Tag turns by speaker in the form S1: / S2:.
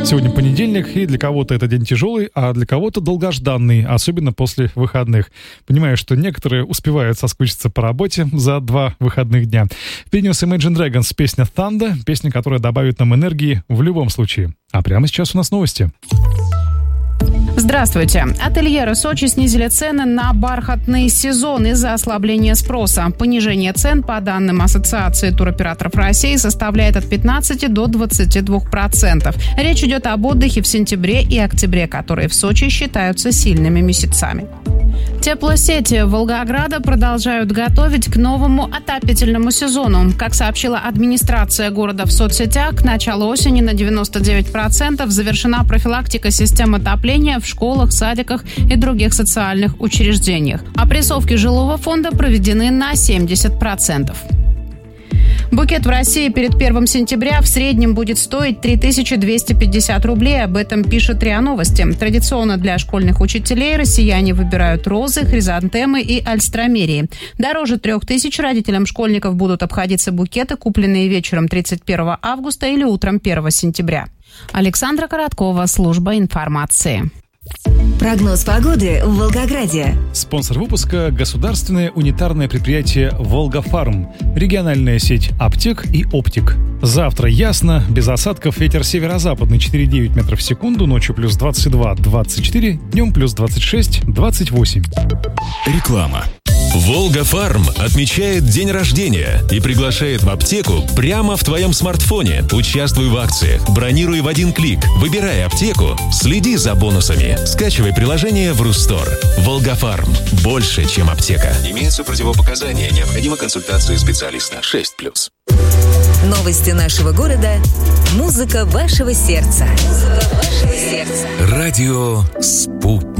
S1: Сегодня понедельник, и для кого-то это день тяжелый, а для кого-то долгожданный, особенно после выходных. Понимаю, что некоторые успевают соскучиться по работе за 2 выходных дня. Принес Imagine Dragons песня Thunder, песня, которая добавит нам энергии в любом случае. А прямо сейчас у нас новости.
S2: Здравствуйте. Ательеры Сочи снизили цены на бархатный сезон из-за ослабления спроса. Понижение цен, по данным Ассоциации туроператоров России, составляет от 15 до 22%. Речь идет об отдыхе в сентябре и октябре, которые в Сочи считаются сильными месяцами. Теплосети Волгограда продолжают готовить к новому отопительному сезону. Как сообщила администрация города в соцсетях, к началу осени на 99% завершена профилактика систем отопления в школах, садиках и других социальных учреждениях. Опрессовки жилого фонда проведены на 70%. Букет в России перед 1 сентября в среднем будет стоить 3250 рублей. Об этом пишет РИА Новости. Традиционно для школьных учителей россияне выбирают розы, хризантемы и альстромерии. Дороже 3000 родителям школьников будут обходиться букеты, купленные вечером 31 августа или утром 1 сентября. Александра Короткова, служба информации.
S3: Прогноз погоды в Волгограде.
S1: Спонсор выпуска – государственное унитарное предприятие «Волгафарм», региональная сеть аптек и оптик. Завтра ясно, без осадков, ветер северо-западный 4,9 метров в секунду, ночью плюс 22-24, днем плюс 26-28.
S4: Реклама. «Волгафарм» отмечает день рождения и приглашает в аптеку прямо в твоем смартфоне. Участвуй в акциях, бронируй в один клик, выбирай аптеку, следи за бонусами. Скачивай приложение в Рустор. «Волгафарм» – больше, чем аптека.
S5: Имеются противопоказания, необходима консультация специалиста. 6+.
S3: Новости нашего города. Музыка вашего сердца.
S4: Радио «Спутник».